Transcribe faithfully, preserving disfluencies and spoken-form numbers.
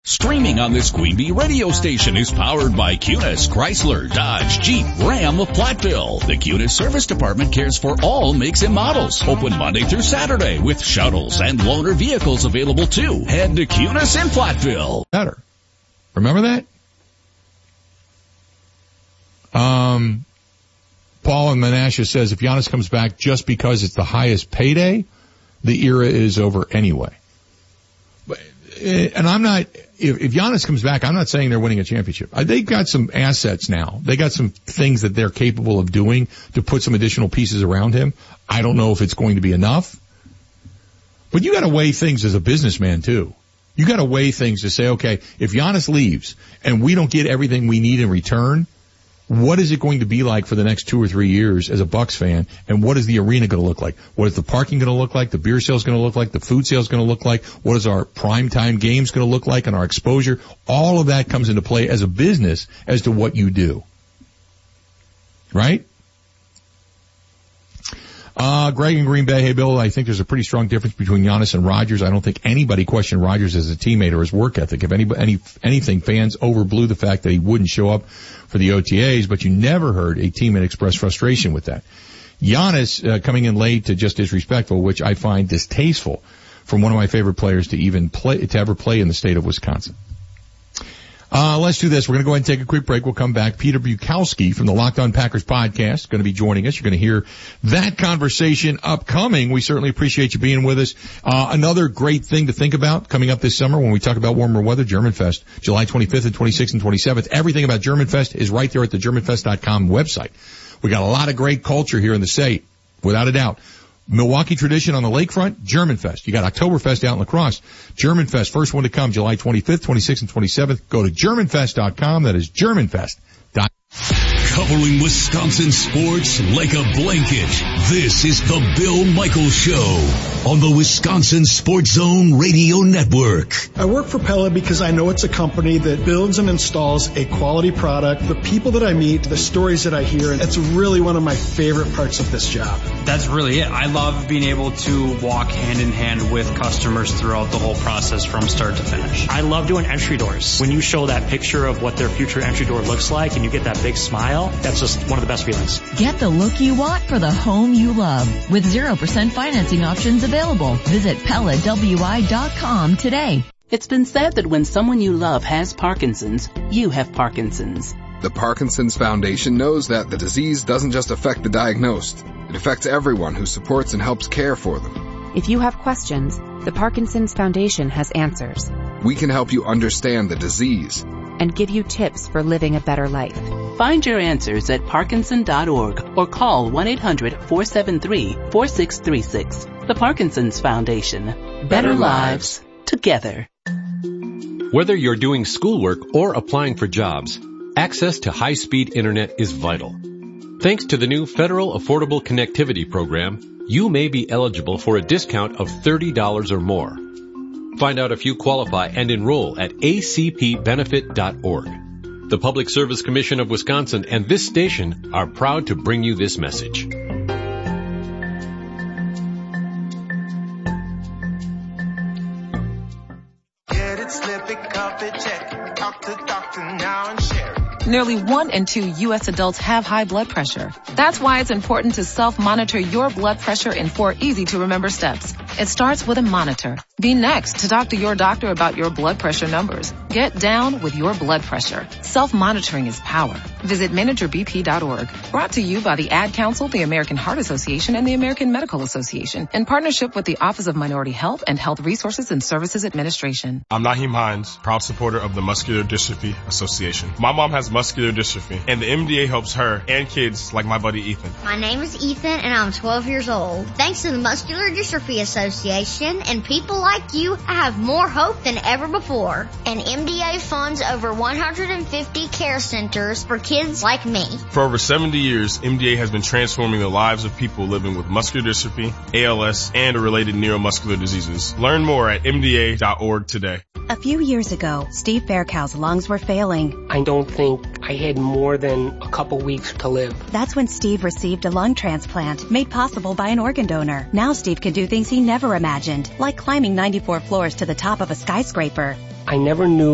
Streaming on this Queen Bee radio station is powered by Cunis, Chrysler, Dodge, Jeep, Ram of Platteville. The Cunis Service Department cares for all makes and models. Open Monday through Saturday with shuttles and loaner vehicles available too. Head to Cunis in Platteville. Better. Remember that? Um, Paul in Menasha says if Giannis comes back just because it's the highest payday, the era is over anyway. But, and I'm not, if, if Giannis comes back, I'm not saying they're winning a championship. They've got some assets now. They got some things that they're capable of doing to put some additional pieces around him. I don't know if it's going to be enough. But you gotta weigh things as a businessman too. You gotta weigh things to say, okay, if Giannis leaves and we don't get everything we need in return, what is it going to be like for the next two or three years as a Bucks fan? And what is the arena going to look like? What is the parking going to look like? The beer sales going to look like? The food sales going to look like? What is our primetime games going to look like and our exposure? All of that comes into play as a business as to what you do. Right? Uh, Greg in Green Bay. Hey, Bill, I think there's a pretty strong difference between Giannis and Rodgers. I don't think anybody questioned Rodgers as a teammate or his work ethic. If any, any, anything, fans overblew the fact that he wouldn't show up for the O T As, but you never heard a teammate express frustration with that. Giannis, uh, coming in late to just disrespectful, which I find distasteful from one of my favorite players to even play, to ever play in the state of Wisconsin. Uh, let's do this. We're going to go ahead and take a quick break. We'll come back. Peter Bukowski from the Locked On Packers podcast is going to be joining us. You're going to hear that conversation upcoming. We certainly appreciate you being with us. Uh, another great thing to think about coming up this summer when we talk about warmer weather, Germanfest, July twenty-fifth and twenty-sixth and twenty-seventh. Everything about Germanfest is right there at the German Fest dot com website. We got a lot of great culture here in the state, without a doubt. Milwaukee tradition on the lakefront, Germanfest. You got Oktoberfest out in La Crosse. Germanfest, first one to come, July twenty-fifth, twenty-sixth, and twenty-seventh. Go to German Fest dot com. That is Germanfest dot com. Covering Wisconsin sports like a blanket. This is the Bill Michaels Show on the Wisconsin Sports Zone Radio Network. I work for Pella because I know it's a company that builds and installs a quality product. The people that I meet, the stories that I hear, it's really one of my favorite parts of this job. That's really it. I love being able to walk hand in hand with customers throughout the whole process from start to finish. I love doing entry doors. When you show that picture of what their future entry door looks like and you get that big smile, that's just one of the best feelings. Get the look you want for the home you love with zero percent financing options available. Visit Pella W I dot com today. It's been said that when someone you love has Parkinson's, you have Parkinson's. The Parkinson's Foundation knows that the disease doesn't just affect the diagnosed. It affects everyone who supports and helps care for them. If you have questions, the Parkinson's Foundation has answers. We can help you understand the disease and give you tips for living a better life. Find your answers at Parkinson dot org or call one eight hundred four seven three four six three six. The Parkinson's Foundation. Better, better lives together. Whether you're doing schoolwork or applying for jobs, access to high-speed internet is vital. Thanks to the new Federal Affordable Connectivity Program, you may be eligible for a discount of thirty dollars or more. Find out if you qualify and enroll at A C P benefit dot org. The Public Service Commission of Wisconsin and this station are proud to bring you this message. Get it, slip it, cup it, check it. Talk to doctor now and share it. Nearly one in two U S adults have high blood pressure. That's why it's important to self-monitor your blood pressure in four easy-to-remember steps. It starts with a monitor. Be next to talk to your doctor about your blood pressure numbers. Get down with your blood pressure. Self-monitoring is power. Visit manager B P dot org. Brought to you by the Ad Council, the American Heart Association, and the American Medical Association in partnership with the Office of Minority Health and Health Resources and Services Administration. I'm Naheem Hines, proud supporter of the Muscular Dystrophy Association. My mom has muscular dystrophy, and the M D A helps her and kids like my buddy Ethan. My name is Ethan, and I'm twelve years old. Thanks to the Muscular Dystrophy Association and people like you, I have more hope than ever before. And M D A funds over one hundred fifty care centers for kids like me. For over seventy years, M D A has been transforming the lives of people living with muscular dystrophy, A L S, and related neuromuscular diseases. Learn more at M D A dot org today. A few years ago, Steve Faircow's lungs were failing. I don't think I had more than a couple weeks to live. That's when Steve received a lung transplant made possible by an organ donor. Now Steve can do things he never imagined, like climbing ninety-four floors to the top of a skyscraper. I never knew